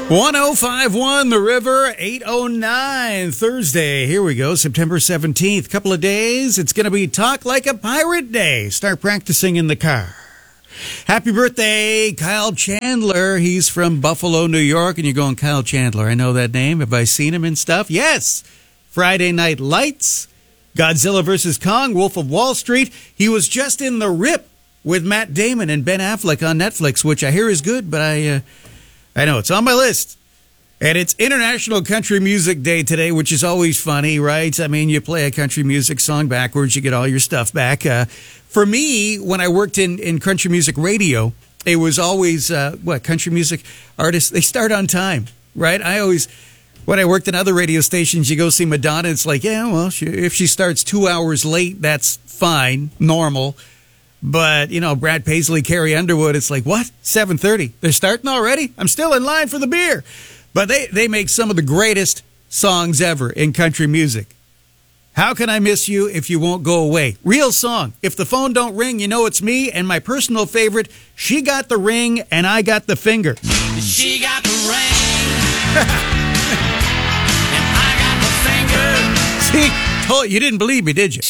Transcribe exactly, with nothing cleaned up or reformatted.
one oh five point one The River, eight oh nine Thursday. Here we go, September seventeenth. Couple of days. It's going to be Talk Like a Pirate Day. Start practicing in the car. Happy birthday, Kyle Chandler. He's from Buffalo, New York. And you're going, Kyle Chandler, I know that name. Have I seen him and stuff? Yes. Friday Night Lights, Godzilla versus Kong, Wolf of Wall Street. He was just in The Rip with Matt Damon and Ben Affleck on Netflix, which I hear is good, but I... Uh, I know, it's on my list. And it's International Country Music Day today, which is always funny, right? I mean, you play a country music song backwards, you get all your stuff back. Uh, for me, when I worked in, in country music radio, it was always, uh, what, country music artists, they start on time, right? I always, when I worked in other radio stations, you go see Madonna, it's like, yeah, well, she, if she starts two hours late, that's fine, normal. But, you know, Brad Paisley, Carrie Underwood, it's like, what? seven thirty? They're starting already? I'm still in line for the beer. But they, they make some of the greatest songs ever in country music. How Can I Miss You If You Won't Go Away? Real song. If the phone don't ring, you know it's me. And my personal favorite, She Got the Ring and I Got the Finger. She got the ring and I got the finger. See, told, you didn't believe me, did you?